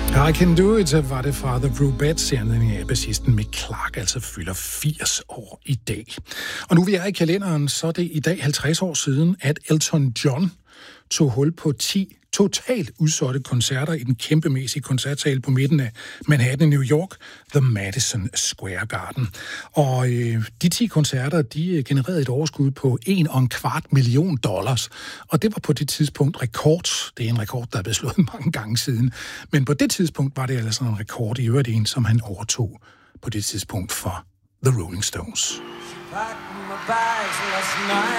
I Can Do It var det fra The Rubettes, i anledning af bassisten Mick Clark, altså fylder 80 år i dag. Og nu vi er i kalenderen, så er det i dag 50 år siden, at Elton John tog hul på 10 totalt udsolgte koncerter i den kæmpemæssige koncertsal på midten af Manhattan i New York, The Madison Square Garden. Og de 10 koncerter, de genererede et overskud på $1,25 million. Og det var på det tidspunkt rekord. Det er en rekord, der er blevet slået mange gange siden. Men på det tidspunkt var det altså en rekord, i øvrigt en, som han overtog på det tidspunkt for The Rolling Stones. Packed my bags last night.